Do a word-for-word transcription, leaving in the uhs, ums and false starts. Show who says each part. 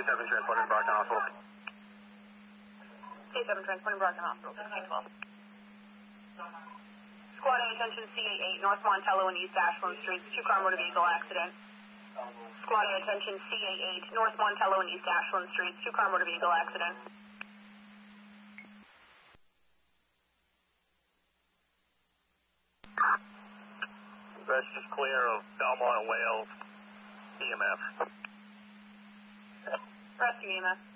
Speaker 1: seven transporting Brockton Hospital.
Speaker 2: K seven transporting Brockton Hospital, sixteen twelve. Squad A, attention C eighty-eight, North Montello and East Ashland Streets, two-car motor vehicle accident. Squad A, attention C eighty-eight, North Montello and East Ashland Streets, two-car motor vehicle accident.
Speaker 1: Rest is clear of Belmont and Wales, E M F.
Speaker 2: Rescue E M F.